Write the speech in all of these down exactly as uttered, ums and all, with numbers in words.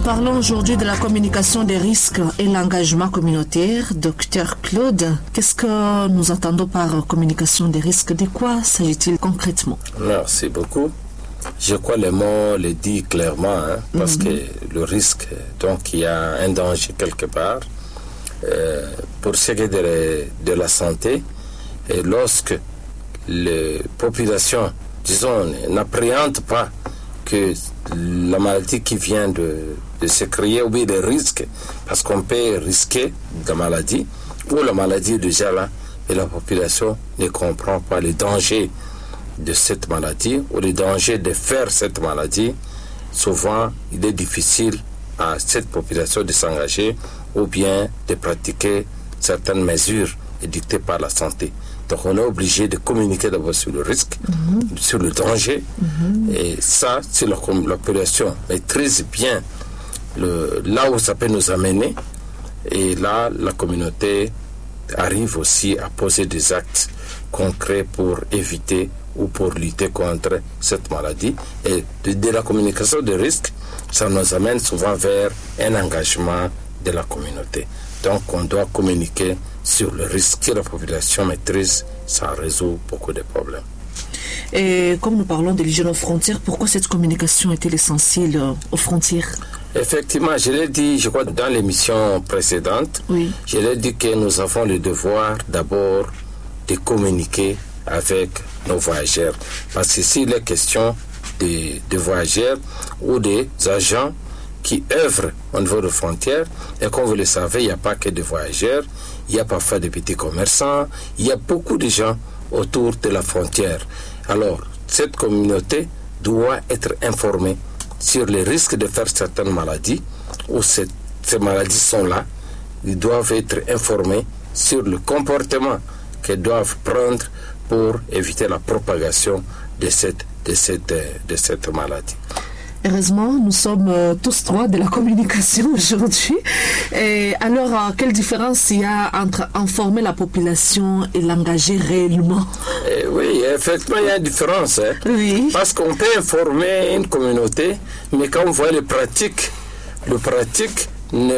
parlons aujourd'hui de la communication des risques et l'engagement communautaire. Docteur Claude, qu'est-ce que nous entendons par communication des risques? De quoi s'agit-il concrètement? Merci beaucoup. Je crois que le mot le dit clairement, hein, parce mm-hmm. que le risque, donc il y a un danger quelque part. Euh, pour ce qui est de, de la santé, et lorsque les populations, disons, n'appréhendent pas que la maladie qui vient de, de se créer, ou bien des risques, parce qu'on peut risquer la maladie, ou la maladie est déjà là, et la population ne comprend pas les dangers de cette maladie, ou les dangers de faire cette maladie. Souvent, il est difficile à cette population de s'engager, ou bien de pratiquer certaines mesures édictées par la santé. Donc on est obligé de communiquer d'abord sur le risque, mm-hmm. sur le danger. Mm-hmm. Et ça, si la, la population maîtrise bien le, là où ça peut nous amener, et là, la communauté arrive aussi à poser des actes concrets pour éviter ou pour lutter contre cette maladie. Et de, de la communication de risque, ça nous amène souvent vers un engagement de la communauté. Donc on doit communiquer sur le risque que la population maîtrise, ça résout beaucoup de problèmes. Et comme nous parlons de l'hygiène aux frontières, pourquoi cette communication est-elle essentielle aux frontières? Effectivement, je l'ai dit, je crois, dans l'émission précédente, oui. je l'ai dit que nous avons le devoir d'abord de communiquer avec nos voyageurs. Parce que s'il est question de, de voyageurs ou des agents qui œuvrent au niveau des frontières, et comme vous le savez, il n'y a pas que des voyageurs, il y a parfois des petits commerçants, il y a beaucoup de gens autour de la frontière. Alors, cette communauté doit être informée sur les risques de faire certaines maladies, où cette, ces maladies sont là. Ils doivent être informés sur le comportement qu'ils doivent prendre pour éviter la propagation de cette, de cette, de cette maladie. Heureusement, nous sommes euh, tous trois de la communication aujourd'hui. Et alors, euh, quelle différence il y a entre informer la population et l'engager réellement? Eh oui, effectivement, il y a une différence. Hein? Oui. Parce qu'on peut informer une communauté, mais quand on voit les pratiques, les pratiques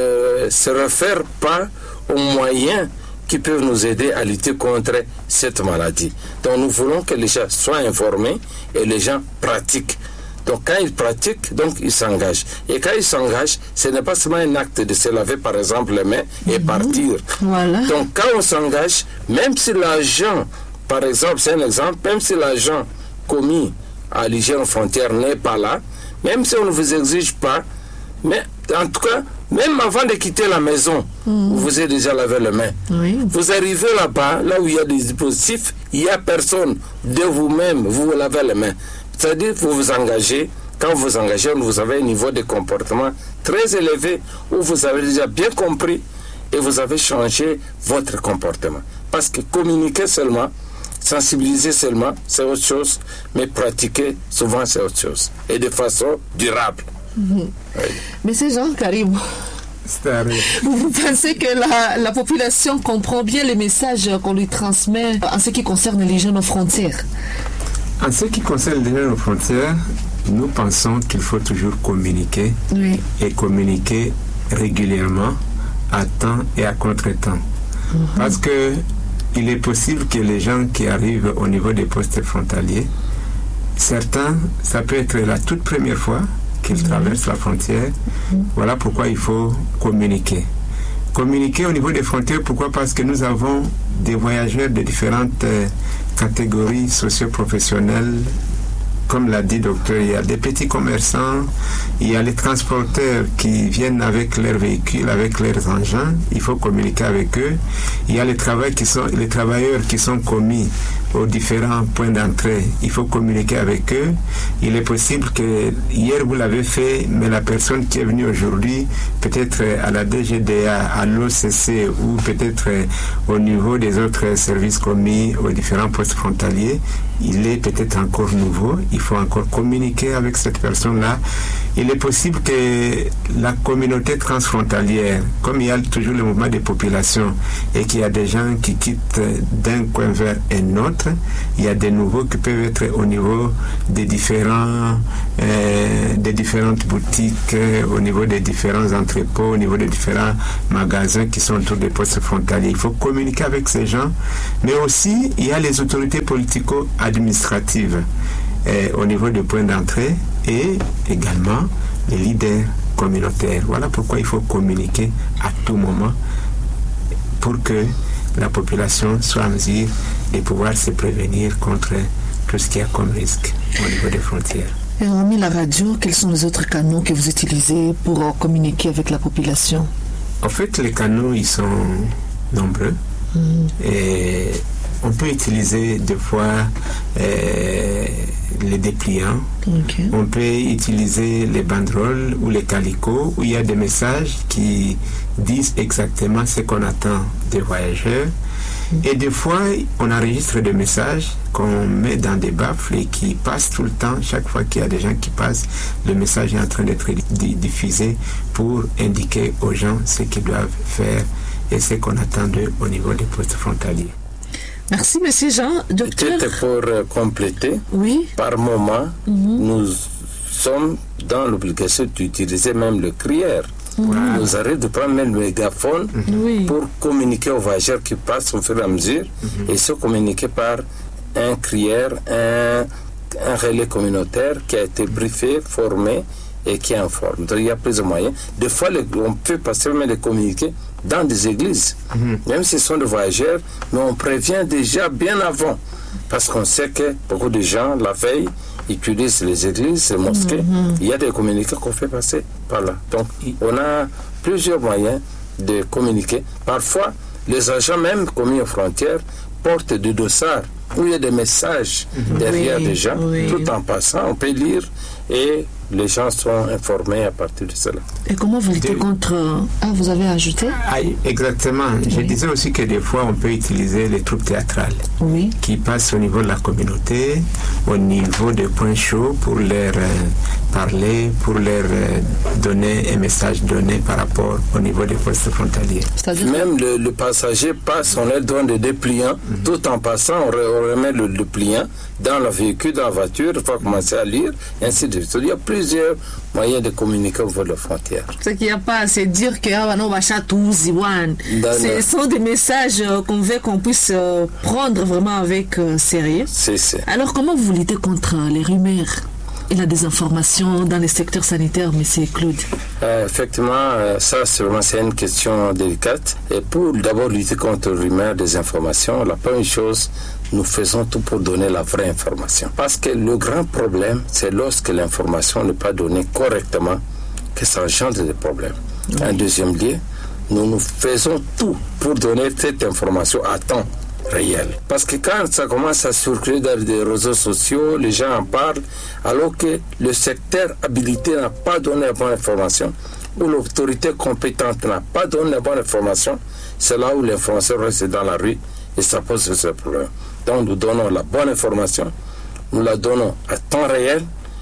ne se réfèrent pas aux moyens qui peuvent nous aider à lutter contre cette maladie. Donc, nous voulons que les gens soient informés et les gens pratiquent. Donc quand ils pratiquent, donc ils s'engagent. Et quand ils s'engagent, ce n'est pas seulement un acte de se laver par exemple les mains et mmh. partir. Voilà. Donc quand on s'engage, même si l'agent, par exemple, c'est un exemple, même si l'agent commis à l'hygiène aux frontières n'est pas là, même si on ne vous exige pas, mais en tout cas, même avant de quitter la maison, mmh. vous vous êtes déjà lavé les mains. Oui. Vous arrivez là-bas, là où il y a des dispositifs, il n'y a personne de vous-même, vous vous lavez les mains. C'est-à-dire que vous vous engagez, quand vous vous engagez, vous avez un niveau de comportement très élevé où vous avez déjà bien compris et vous avez changé votre comportement. Parce que communiquer seulement, sensibiliser seulement, c'est autre chose, mais pratiquer, souvent, c'est autre chose. Et de façon durable. Mmh. Oui. Mais c'est Jean Karim. Vous pensez que la, la population comprend bien les messages qu'on lui transmet en ce qui concerne l'hygiène aux frontières? En ce qui concerne l'hygiène aux frontières, nous pensons qu'il faut toujours communiquer oui. et communiquer régulièrement, à temps et à contre-temps. Mm-hmm. Parce que il est possible que les gens qui arrivent au niveau des postes frontaliers, certains, ça peut être la toute première fois qu'ils mm-hmm. traversent la frontière. Mm-hmm. Voilà pourquoi il faut communiquer. Communiquer au niveau des frontières, pourquoi? Parce que nous avons des voyageurs de différentes euh, catégories socio-professionnelles. Comme l'a dit le docteur, il y a des petits commerçants, il y a les transporteurs qui viennent avec leurs véhicules, avec leurs engins, il faut communiquer avec eux. Il y a les, travail qui sont, les travailleurs qui sont commis aux différents points d'entrée, il faut communiquer avec eux. Il est possible que hier vous l'avez fait, mais la personne qui est venue aujourd'hui, peut-être à la D G D A, à l'O C C ou peut-être au niveau des autres services commis aux différents postes frontaliers, il est peut-être encore nouveau, il faut encore communiquer avec cette personne-là. Il est possible que la communauté transfrontalière, comme il y a toujours le mouvement des populations et qu'il y a des gens qui quittent d'un coin vers un autre, être. Il y a des nouveaux qui peuvent être au niveau des différents, euh, des différentes boutiques, euh, au niveau des différents entrepôts, au niveau des différents magasins qui sont autour des postes frontaliers. Il faut communiquer avec ces gens, mais aussi il y a les autorités politico-administratives euh, au niveau des points d'entrée et également les leaders communautaires. Voilà pourquoi il faut communiquer à tout moment pour que la population soit en mesure de pouvoir se prévenir contre tout ce qu'il y a comme risque au niveau des frontières. Et hormis la radio, quels sont les autres canaux que vous utilisez pour euh, communiquer avec la population? En fait, les canaux, ils sont nombreux. Mmh. Et on peut utiliser des fois euh, les dépliants. Okay. On peut utiliser les banderoles ou les calicots où il y a des messages qui disent exactement ce qu'on attend des voyageurs. Et des fois, on enregistre des messages qu'on met dans des baffles et qui passent tout le temps. Chaque fois qu'il y a des gens qui passent, le message est en train d'être diffusé pour indiquer aux gens ce qu'ils doivent faire et ce qu'on attend d'eux au niveau des postes frontaliers. Merci, monsieur Jean. Docteur... Peut-être pour euh, compléter, oui. Par moment, mm-hmm. nous sommes dans l'obligation d'utiliser même le crieur. Wow. Il nous arrive de prendre même le mégaphone mm-hmm. oui. pour communiquer aux voyageurs qui passent au fur et à mesure mm-hmm. et se communiquer par un crieur, un, un relais communautaire qui a été briefé, formé et qui informe. Donc il y a plusieurs moyens. Des fois, les, on peut passer même les communiquer dans des églises, mm-hmm. même si ce sont des voyageurs, mais on prévient déjà bien avant parce qu'on sait que beaucoup de gens, la veille, utilisent les églises, les mosquées. Mm-hmm. Il y a des communiqués qu'on fait passer par là. Donc, on a plusieurs moyens de communiquer. Parfois, les agents même commis aux frontières portent des dossards où il y a des messages mm-hmm. derrière oui, des gens. Oui. Tout en passant, on peut lire et les gens sont informés à partir de cela. Et comment vous luttez de... contre... Ah, vous avez ajouté? Ah, exactement. Oui. Je disais aussi que des fois, on peut utiliser les troupes théâtrales oui. qui passent au niveau de la communauté, au niveau des points chauds pour leur euh, parler, pour leur euh, donner un message donné par rapport au niveau des postes frontaliers. C'est-à-dire même le, le passager passe, on leur donne des dépliants, mm-hmm. tout en passant, on, re, on remet le dépliant dans le véhicule, dans la voiture, il faut commencer à lire, et ainsi de suite. Il y a plusieurs moyens de communiquer au niveau de la frontière. Ce qu'il n'y a pas, c'est dire que ah, non, ce sont des messages euh, qu'on veut qu'on puisse euh, prendre vraiment avec euh, sérieux. C'est ça. Alors, comment vous luttez contre les rumeurs et la désinformation dans les secteurs sanitaires, M. Claude? euh, Effectivement, euh, ça, c'est vraiment c'est une question délicate. Et pour d'abord lutter contre les rumeurs, désinformation, la première chose, nous faisons tout pour donner la vraie information. Parce que le grand problème, c'est lorsque l'information n'est pas donnée correctement que ça engendre des problèmes. Oui. En deuxième lieu, nous nous faisons tout pour donner cette information à temps réel. Parce que quand ça commence à circuler dans les réseaux sociaux, les gens en parlent, alors que le secteur habilité n'a pas donné la bonne information, ou l'autorité compétente n'a pas donné la bonne information, c'est là où l'information reste dans la rue et ça pose ce problème. Donc nous donnons la bonne information, nous la donnons à temps réel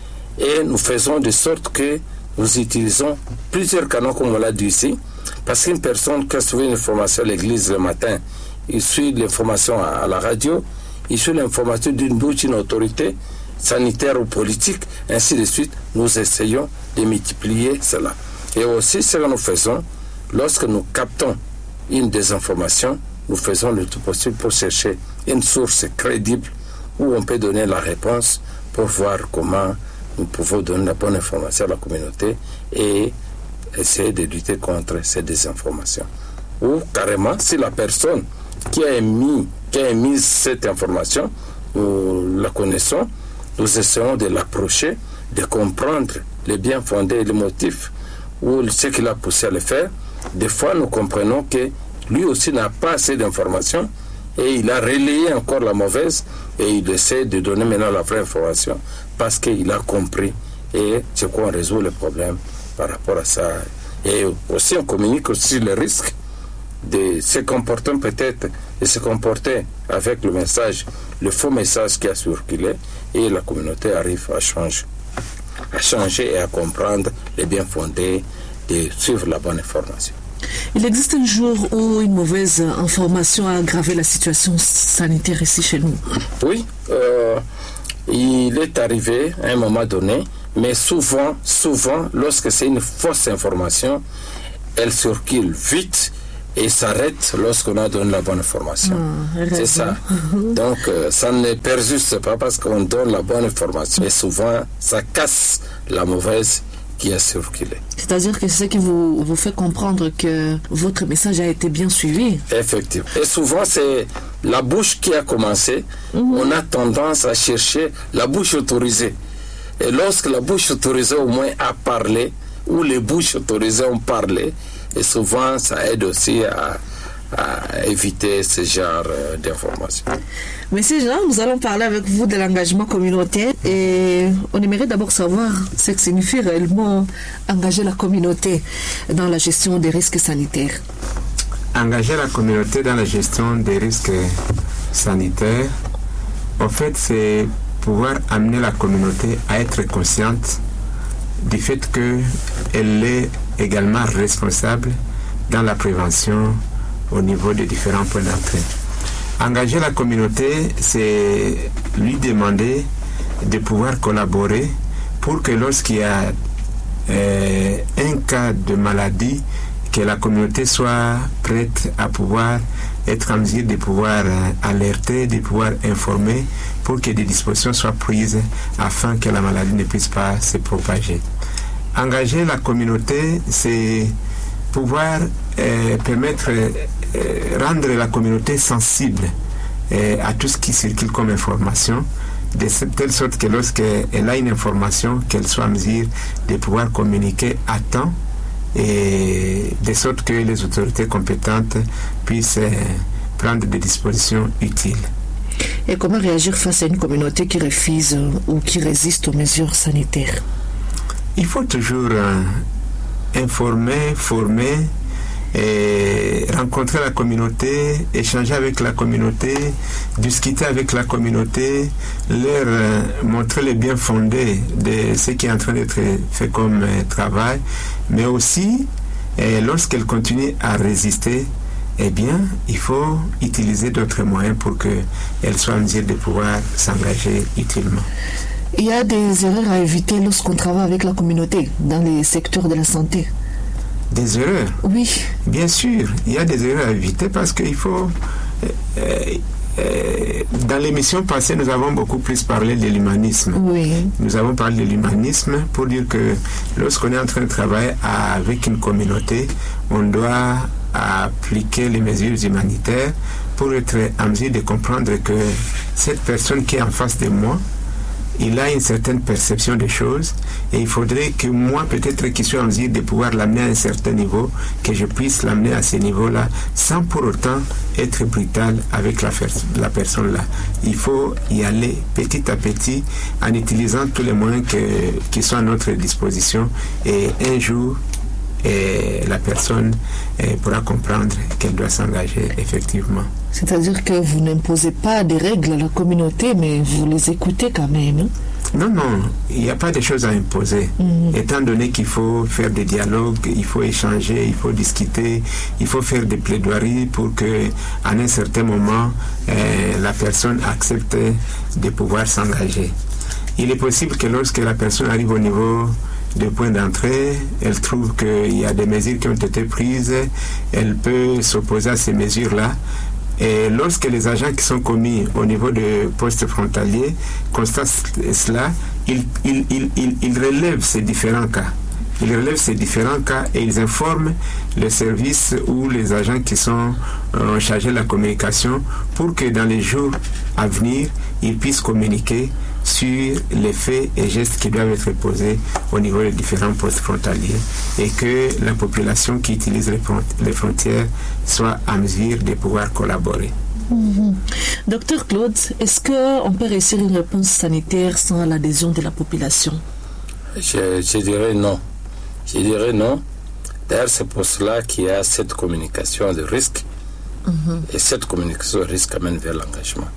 et nous faisons de sorte que nous utilisons plusieurs canaux comme on l'a dit ici, parce qu'une personne qui a trouvé une information à l'église le matin, il suit l'information à la radio, il suit l'information d'une bouche, d'une autorité sanitaire ou politique, ainsi de suite, nous essayons de multiplier cela. Et aussi ce que nous faisons, lorsque nous captons une désinformation, nous faisons le tout possible pour chercher une source crédible où on peut donner la réponse pour voir comment nous pouvons donner la bonne information à la communauté et essayer de lutter contre ces désinformations. Ou carrément, si la personne qui a émis, qui a émis cette information, nous la connaissons, nous essayons de l'approcher, de comprendre les bien fondés et les motifs ou ce qui l'a poussé à le faire. Des fois, nous comprenons que lui aussi n'a pas assez d'informations et il a relayé encore la mauvaise et il essaie de donner maintenant la vraie information parce qu'il a compris et c'est quoi on résout le problème par rapport à ça. Et aussi on communique aussi le risque de se comporter peut-être de se comporter avec le message, le faux message qui a circulé et la communauté arrive à changer, à changer et à comprendre les bien fondés de suivre la bonne information. Il existe un jour où une mauvaise information a aggravé la situation sanitaire ici chez nous. Oui, euh, il est arrivé à un moment donné, mais souvent, souvent, lorsque c'est une fausse information, elle circule vite et s'arrête lorsqu'on a donné la bonne information. Ah, c'est ça. Donc, euh, ça ne persiste pas parce qu'on donne la bonne information. Et souvent, ça casse la mauvaise qui a circulé. C'est-à-dire que c'est ce qui vous, vous fait comprendre que votre message a été bien suivi. Effectivement. Et souvent, c'est la bouche qui a commencé. Mm-hmm. On a tendance à chercher la bouche autorisée. Et lorsque la bouche autorisée au moins a parlé, ou les bouches autorisées ont parlé, et souvent ça aide aussi à, à éviter ce genre d'informations. Monsieur Jean, nous allons parler avec vous de l'engagement communautaire et on aimerait d'abord savoir ce que signifie réellement engager la communauté dans la gestion des risques sanitaires. Engager la communauté dans la gestion des risques sanitaires, en fait, c'est pouvoir amener la communauté à être consciente du fait qu'elle est également responsable dans la prévention au niveau des différents points d'entrée. Engager la communauté, c'est lui demander de pouvoir collaborer pour que lorsqu'il y a euh, un cas de maladie, que la communauté soit prête à pouvoir être en mesure de pouvoir euh, alerter, de pouvoir informer pour que des dispositions soient prises afin que la maladie ne puisse pas se propager. Engager la communauté, c'est pouvoir euh, permettre, euh, rendre la communauté sensible euh, à tout ce qui circule comme information, de telle sorte que lorsqu'elle a une information, qu'elle soit en mesure de pouvoir communiquer à temps et de sorte que les autorités compétentes puissent euh, prendre des dispositions utiles. Et comment réagir face à une communauté qui refuse euh, ou qui résiste aux mesures sanitaires? Il faut toujours euh, informer, former, et rencontrer la communauté, échanger avec la communauté, discuter avec la communauté, leur euh, montrer les biens fondés de ce qui est en train d'être fait comme euh, travail, mais aussi, euh, lorsqu'elle continue à résister, eh bien, il faut utiliser d'autres moyens pour qu'elle soit en mesure de pouvoir s'engager utilement. Il y a des erreurs à éviter lorsqu'on travaille avec la communauté dans les secteurs de la santé. Des erreurs? Oui. Bien sûr, il y a des erreurs à éviter parce qu'il faut... Euh, euh, dans l'émission passée, nous avons beaucoup plus parlé de l'humanisme. Oui. Nous avons parlé de l'humanisme pour dire que lorsqu'on est en train de travailler avec une communauté, on doit appliquer les mesures humanitaires pour être en mesure de comprendre que cette personne qui est en face de moi, il a une certaine perception des choses et il faudrait que moi, peut-être qu'il soit en mesure de pouvoir l'amener à un certain niveau, que je puisse l'amener à ce niveau-là sans pour autant être brutal avec la, la personne-là. Il faut y aller petit à petit en utilisant tous les moyens que, qui sont à notre disposition et un jour, et la personne eh, pourra comprendre qu'elle doit s'engager effectivement. C'est-à-dire que vous n'imposez pas des règles à la communauté, mais vous les écoutez quand même. Hein? Non, non, il n'y a pas de choses à imposer. Mm-hmm. Étant donné qu'il faut faire des dialogues, il faut échanger, il faut discuter, il faut faire des plaidoiries pour que, à un certain moment, eh, la personne accepte de pouvoir s'engager. Il est possible que lorsque la personne arrive au niveau de point d'entrée, elle trouve qu'il y a des mesures qui ont été prises, elle peut s'opposer à ces mesures-là. Et lorsque les agents qui sont commis au niveau de postes frontaliers constatent cela, ils, ils, ils, ils, ils relèvent ces différents cas. Ils relèvent ces différents cas et ils informent les services ou les agents qui sont euh, chargés de la communication pour que dans les jours à venir, ils puissent communiquer sur les faits et gestes qui doivent être posés au niveau des différents postes frontaliers et que la population qui utilise les, les frontières soit à mesure de pouvoir collaborer. Mmh. Docteur Claude, est-ce qu'on peut réussir une réponse sanitaire sans l'adhésion de la population? Je, je dirais non. Je dirais non. D'ailleurs, c'est pour cela qu'il y a cette communication de risque. Mmh. Et cette communication de risque amène vers l'engagement.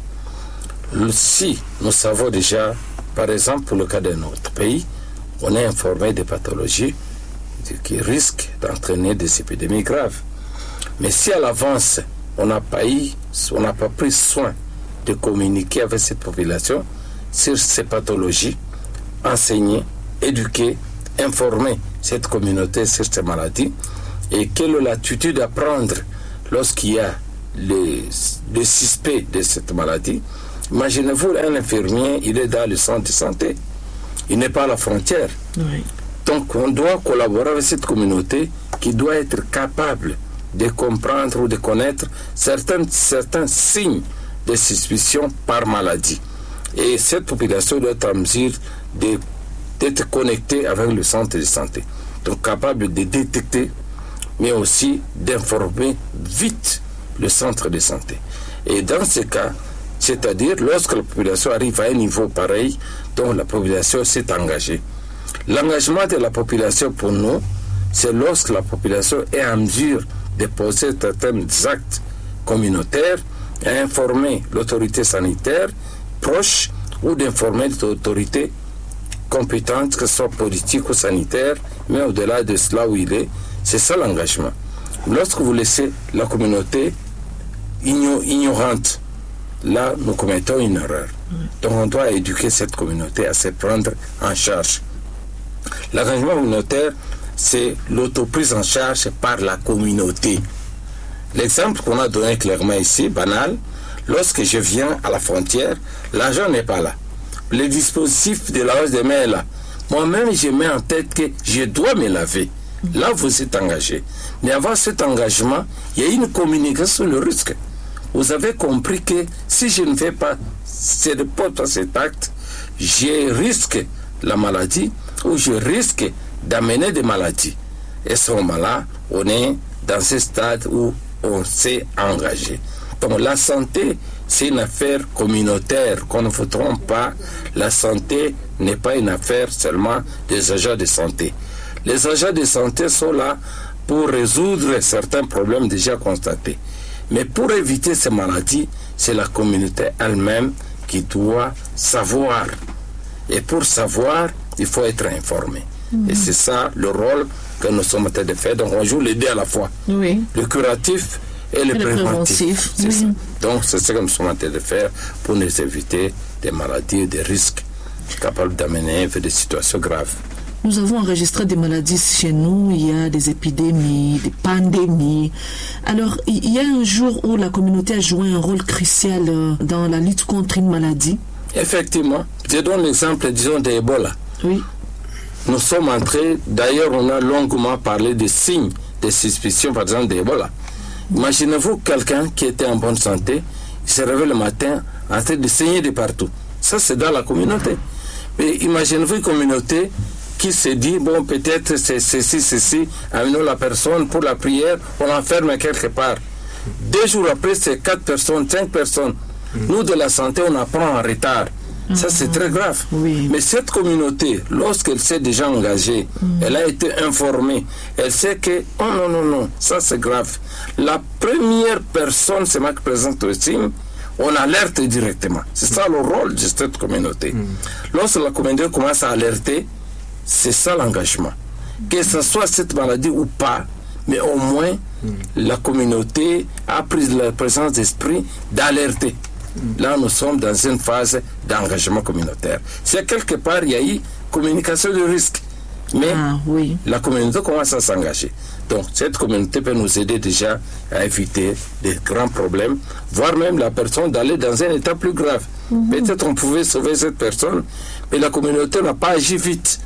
Si nous savons déjà, par exemple, pour le cas de notre pays, on est informé des pathologies qui risquent d'entraîner des épidémies graves. Mais si à l'avance, on n'a pas eu, on n'a pas pris soin de communiquer avec cette population sur ces pathologies, enseigner, éduquer, informer cette communauté sur ces maladies, et quelle est l'attitude à prendre lorsqu'il y a le, le suspect de cette maladie. Imaginez-vous, un infirmier, il est dans le centre de santé, il n'est pas à la frontière. Oui. Donc on doit collaborer avec cette communauté qui doit être capable de comprendre ou de connaître certains, certains signes de suspicion par maladie. Et cette population doit être en mesure de, d'être connectée avec le centre de santé. Donc capable de détecter, mais aussi d'informer vite le centre de santé. Et dans ce cas, c'est-à-dire lorsque la population arrive à un niveau pareil, dont la population s'est engagée. L'engagement de la population pour nous, c'est lorsque la population est en mesure de poser certains actes communautaires et informer l'autorité sanitaire proche ou d'informer l'autorité compétente, que ce soit politique ou sanitaire, mais au-delà de cela où il est, c'est ça l'engagement. Lorsque vous laissez la communauté ignorante, là, nous commettons une erreur. Donc, on doit éduquer cette communauté à se prendre en charge. L'engagement communautaire, c'est l'autoprise en charge par la communauté. L'exemple qu'on a donné clairement ici, banal, lorsque je viens à la frontière, l'argent n'est pas là. Le dispositif de lavage des mains est là. Moi-même, je mets en tête que je dois me laver. Là, vous êtes engagé. Mais avant cet engagement, il y a une communication sur le risque. Vous avez compris que si je ne fais pas cet acte, je risque la maladie ou je risque d'amener des maladies. Et à ce moment-là, on est dans ce stade où on s'est engagé. Donc la santé, c'est une affaire communautaire, qu'on ne se trompe pas. La santé n'est pas une affaire seulement des agents de santé. Les agents de santé sont là pour résoudre certains problèmes déjà constatés. Mais pour éviter ces maladies, c'est la communauté elle-même qui doit savoir. Et pour savoir, il faut être informé. Mmh. Et c'est ça le rôle que nous sommes en train de faire. Donc on joue les deux à la fois. Oui. Le curatif et le, et préventif. Le préventif. C'est oui. ça. Donc c'est ce que nous sommes en train de faire pour nous éviter des maladies et des risques capables d'amener vers des situations graves. Nous avons enregistré des maladies chez nous, il y a des épidémies, des pandémies. Alors, il y a un jour où la communauté a joué un rôle crucial dans la lutte contre une maladie. Effectivement. Je donne l'exemple, disons, d'Ebola. Oui. Nous sommes entrés, d'ailleurs, on a longuement parlé des signes de suspicion, par exemple, d'Ebola. Imaginez-vous quelqu'un qui était en bonne santé, il se réveille le matin en train de saigner de partout. Ça, c'est dans la communauté. Mais imaginez-vous une communauté qui se dit, bon, peut-être c'est ceci, ceci, amenons la personne pour la prière, on l'enferme quelque part. Deux jours après, c'est quatre personnes, cinq personnes. Mmh. Nous, de la santé, on apprend en retard. Mmh. Ça, c'est très grave. Oui. Mais cette communauté, lorsqu'elle s'est déjà engagée, mmh. elle a été informée, elle sait que, oh non, non, non, ça c'est grave. La première personne, c'est moi qui présente le signe, on alerte directement. C'est ça le rôle de cette communauté. Mmh. Lorsque la communauté commence à alerter, c'est ça l'engagement. Que ce soit cette maladie ou pas, mais au moins mm. la communauté a pris la présence d'esprit d'alerter. Mm. Là, nous sommes dans une phase d'engagement communautaire. C'est quelque part, il y a eu communication de risque. Mais ah, oui. la communauté commence à s'engager. Donc, cette communauté peut nous aider déjà à éviter des grands problèmes, voire même la personne d'aller dans un état plus grave. Mm-hmm. Peut-être on pouvait sauver cette personne, mais la communauté n'a pas agi vite.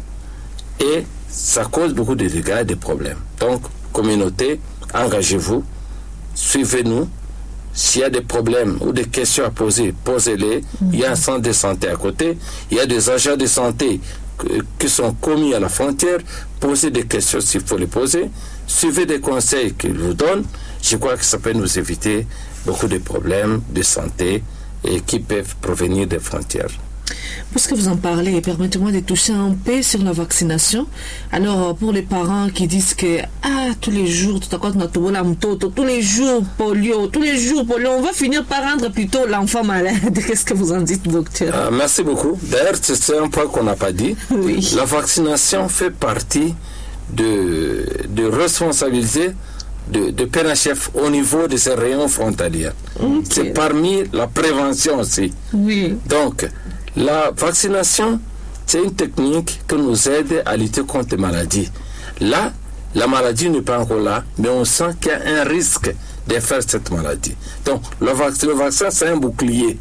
Et ça cause beaucoup de dégâts et de problèmes. Donc, communauté, engagez-vous, suivez-nous. S'il y a des problèmes ou des questions à poser, posez-les. Mm-hmm. Il y a un centre de santé à côté. Il y a des agents de santé qui sont commis à la frontière. Posez des questions s'il faut les poser. Suivez des conseils qu'ils vous donnent. Je crois que ça peut nous éviter beaucoup de problèmes de santé et qui peuvent provenir des frontières. Puisque vous en parlez, permettez-moi de toucher un peu sur la vaccination. Alors, pour les parents qui disent que ah, tous les jours, tout à coup, tous les jours polio, tous les jours polio, on va finir par rendre plutôt l'enfant malade. Qu'est-ce que vous en dites, docteur? Ah, merci beaucoup. D'ailleurs, c'est un point qu'on n'a pas dit. Oui. La vaccination fait partie de, de responsabilité de, de P N H F au niveau de ces rayons frontaliers. Okay. C'est parmi la prévention aussi. Oui. Donc, la vaccination, c'est une technique qui nous aide à lutter contre les maladies. Là, la maladie n'est pas encore là, mais on sent qu'il y a un risque de faire cette maladie. Donc, le vaccin, le vaccin c'est un bouclier.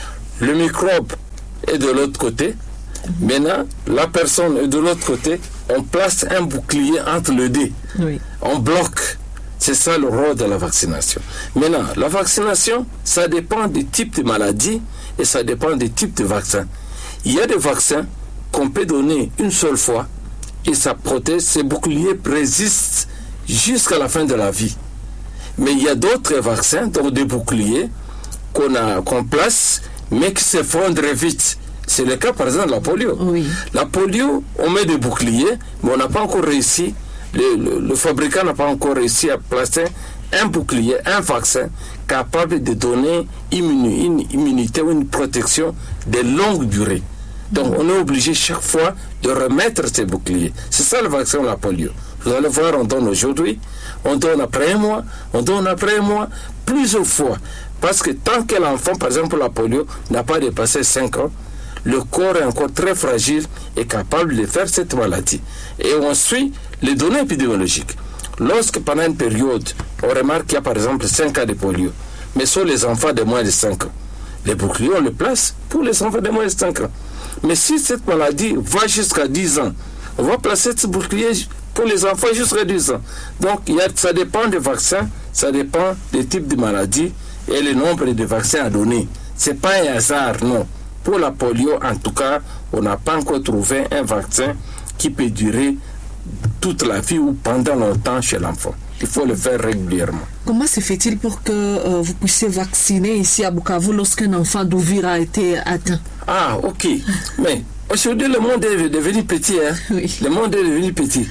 Le microbe est de l'autre côté. Maintenant, la personne est de l'autre côté. On place un bouclier entre les deux. Oui. On bloque. C'est ça le rôle de la vaccination. Maintenant, la vaccination, ça dépend du type de maladie et ça dépend du type de vaccin. Il y a des vaccins qu'on peut donner une seule fois et ça protège. Ces boucliers résistent jusqu'à la fin de la vie. Mais il y a d'autres vaccins, donc des boucliers, qu'on a, qu'on place, mais qui s'effondrent vite. C'est le cas, par exemple, de la polio. Oui. La polio, on met des boucliers, mais on n'a pas encore réussi, le, le, le fabricant n'a pas encore réussi à placer un bouclier, un vaccin capable de donner immuni, une immunité ou une protection de longue durée. Donc, on est obligé chaque fois de remettre ces boucliers. C'est ça le vaccin de la polio. Vous allez voir, on donne aujourd'hui, on donne après un mois, on donne après un mois, plusieurs fois. Parce que tant que l'enfant, par exemple, la polio, n'a pas dépassé cinq ans, le corps est encore très fragile et capable de faire cette maladie. Et on suit les données épidémiologiques. Lorsque pendant une période, on remarque qu'il y a par exemple cinq cas de polio, mais sur les enfants de moins de cinq ans, les boucliers, on les place pour les enfants de moins de cinq ans. Mais si cette maladie va jusqu'à dix ans, on va placer ce bouclier pour les enfants jusqu'à dix ans. Donc, il y a, ça dépend des vaccins, ça dépend des types de maladies et le nombre de vaccins à donner. Ce n'est pas un hasard, non. Pour la polio, en tout cas, on n'a pas encore trouvé un vaccin qui peut durer toute la vie ou pendant longtemps chez l'enfant. Il faut le faire régulièrement. Comment se fait-il pour que euh, vous puissiez vacciner ici à Bukavu lorsqu'un enfant d'Ouvira a été atteint? Ah, ok. Mais aujourd'hui, le monde est devenu petit. Hein? Oui. Le monde est devenu petit.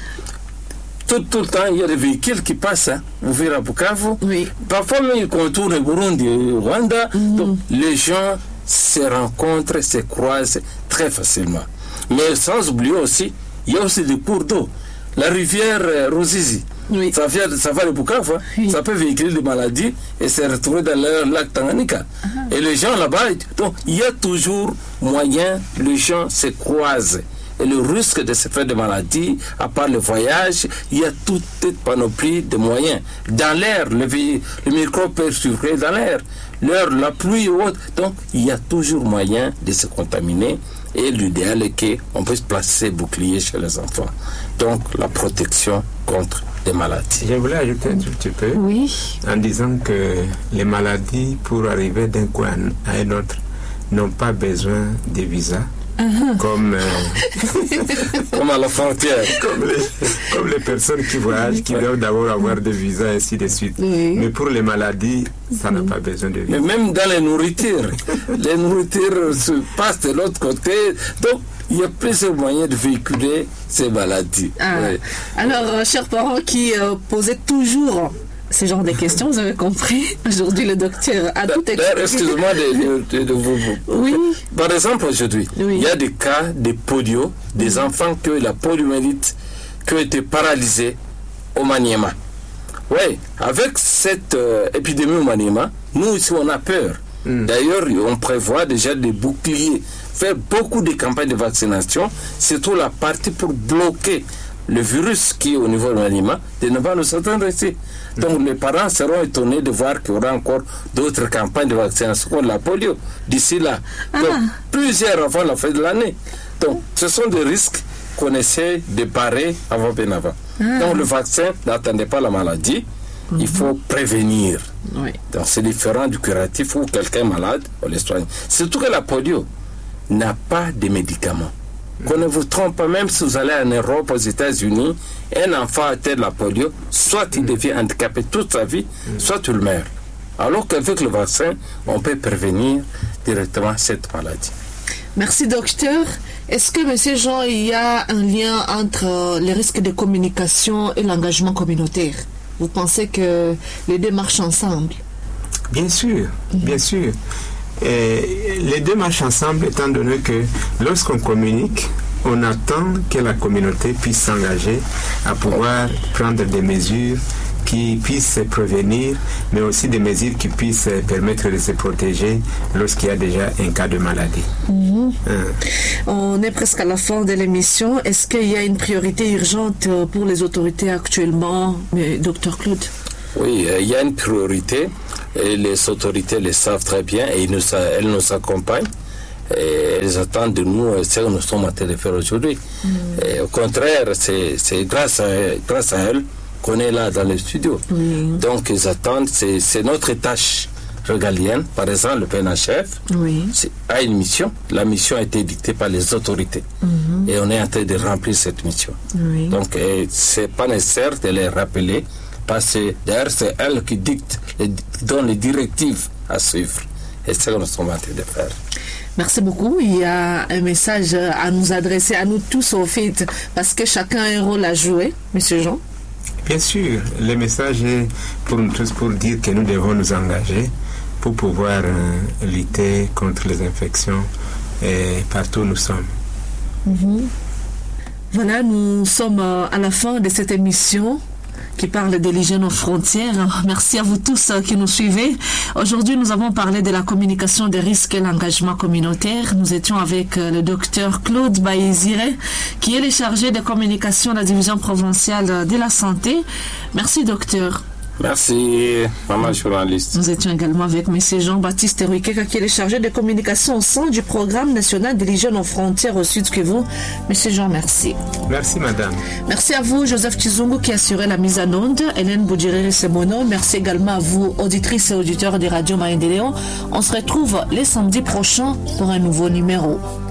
Tout, tout le temps, il y a des véhicules qui passent, hein, Ouvira à Bukavu. Oui. Parfois même, ils contournent le Burundi, le Rwanda. Mm. Donc, les gens se rencontrent, se croisent très facilement. Mais sans oublier aussi, il y a aussi des cours d'eau. La rivière euh, Ruzizi, oui. ça, vient, ça va de Bukavu, hein. Oui. Ça peut véhiculer des maladies et se retrouver dans le lac Tanganyika. Uh-huh. Et les gens là-bas, donc il y a toujours moyen, les gens se croisent. Et le risque de se faire des maladies, à part le voyage, il y a toute cette panoplie de moyens. Dans l'air, le, le microbe peut circuler dans l'air. L'air, la pluie ou autre. Donc, il y a toujours moyen de se contaminer. Et l'idéal est qu'on puisse placer boucliers chez les enfants. Donc, la protection contre les maladies. Je voulais ajouter un tout petit peu. Oui. En disant que les maladies, pour arriver d'un coin à un autre, n'ont pas besoin de visa. Uh-huh. Comme, euh, comme à la frontière. comme, les, comme les personnes qui voyagent, qui doivent d'abord avoir des visas, et ainsi de suite. Oui. Mais pour les maladies, ça n'a pas besoin de visa. Mais même dans les nourritures, les nourritures se passent de l'autre côté. Donc, il y a plusieurs moyens de véhiculer ces maladies. Ah. Oui. Alors, euh, chers parents qui euh, posaient toujours ce genre de questions, vous avez compris. Aujourd'hui, le docteur a tout expliqué. Excusez-moi de, de, de, de vous. Oui. Par exemple, aujourd'hui, oui. il y a des cas de polio, des mmh. enfants qui ont la poliomyélite, qui ont été paralysés au Maniema. Oui, avec cette euh, épidémie au Maniema, nous ici, on a peur. Mmh. D'ailleurs, on prévoit déjà des boucliers, faire beaucoup de campagnes de vaccination, surtout la partie pour bloquer le virus qui est au niveau de l'animal, de ne pas nous attendre ici. Donc les parents seront étonnés de voir qu'il y aura encore d'autres campagnes de vaccination contre la polio d'ici là. Ah. Donc plusieurs avant la fin de l'année. Donc ce sont des risques qu'on essaie de parer avant bien avant. Ah. Donc le vaccin, n'attendez pas la maladie, mm-hmm. il faut prévenir. Oui. Donc c'est différent du curatif où quelqu'un est malade, on le soigne. Surtout que la polio n'a pas de médicaments. Qu'on ne vous trompe pas, même si vous allez en Europe, aux États-Unis, un enfant atteint de la polio, soit il devient handicapé toute sa vie, soit il meurt. Alors qu'avec le vaccin, on peut prévenir directement cette maladie. Merci, docteur. Est-ce que, monsieur Jean, il y a un lien entre les risques de communication et l'engagement communautaire? Vous pensez que les deux marchent ensemble? Bien sûr, mm-hmm. bien sûr. Et les deux marchent ensemble étant donné que lorsqu'on communique, on attend que la communauté puisse s'engager à pouvoir prendre des mesures qui puissent prévenir, mais aussi des mesures qui puissent permettre de se protéger lorsqu'il y a déjà un cas de maladie. Mmh. Hein. On est presque à la fin de l'émission. Est-ce qu'il y a une priorité urgente pour les autorités actuellement, docteur Claude? Oui, il y a une priorité et les autorités le savent très bien et nous, elles nous accompagnent. Et elles attendent de nous ce que nous sommes en train de faire aujourd'hui. Mmh. Et au contraire, c'est, c'est grâce à, grâce à elles qu'on est là dans le studio. Oui. Donc ils attendent, c'est, c'est notre tâche régalienne. Par exemple, le P N H F oui. a une mission. La mission a été dictée par les autorités. Mm-hmm. Et on est en train de remplir cette mission. Oui. Donc ce n'est pas nécessaire de les rappeler, parce que d'ailleurs c'est elles qui dictent, qui donnent les directives à suivre. Et c'est ce que nous sommes en train de faire. Merci beaucoup. Il y a un message à nous adresser, à nous tous au fait, parce que chacun a un rôle à jouer, Monsieur Jean. Bien sûr, le message est pour nous tous pour dire que nous devons nous engager pour pouvoir euh, lutter contre les infections et partout où nous sommes. Mm-hmm. Voilà, nous sommes à la fin de cette émission qui parle de l'hygiène aux frontières. Merci à vous tous qui nous suivez. Aujourd'hui, nous avons parlé de la communication des risques et l'engagement communautaire. Nous étions avec le docteur Claude Baïzire, qui est le chargé de communication de la division provinciale de la santé. Merci, docteur. Merci, maman journaliste. Nous étions également avec M. Jean-Baptiste Ruikeka, qui est le chargé de communication au sein du programme national de l'hygiène aux frontières au Sud Kivu. M. Jean, merci. Merci, madame. Merci à vous, Joseph Chizungu, qui a assuré la mise en onde. Hélène Boudjirere, c'est mon nom. Merci également à vous, auditrices et auditeurs de Radio Maendeleo. On se retrouve les samedis prochains pour un nouveau numéro.